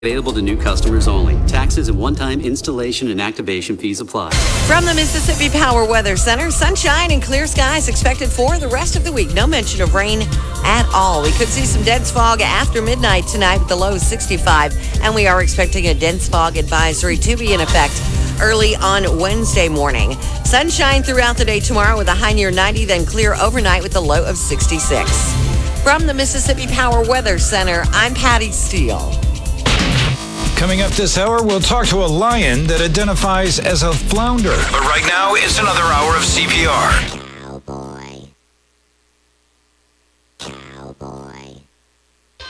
Available to new customers only. Taxes and one-time installation and activation fees apply. From the Mississippi Power Weather Center, sunshine and clear skies expected for the rest of the week. No mention of rain at all. We could see some dense fog after midnight tonight with the low 65, and we are expecting a dense fog advisory to be in effect early on Wednesday morning. Sunshine throughout the day tomorrow with a high near 90, then clear overnight with a low of 66. From the Mississippi Power Weather Center, I'm Patty Steele. Coming up this hour, we'll talk to a lion that identifies as a flounder. But right now, it's another hour of CPR.